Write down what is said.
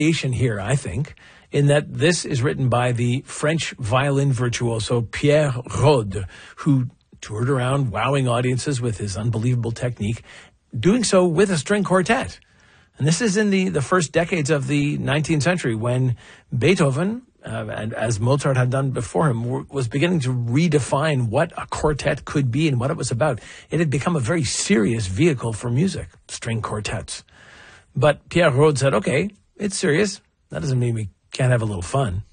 variation here, I think, in that this is written by the French violin virtuoso Pierre Rode, who toured around wowing audiences with his unbelievable technique, doing so with a string quartet. And this is in the first decades of the 19th century when Beethoven, and as Mozart had done before him, was beginning to redefine what a quartet could be and what it was about. It had become a very serious vehicle for music, string quartets. But Pierre Rode said, okay, it's serious. That doesn't mean we can't have a little fun.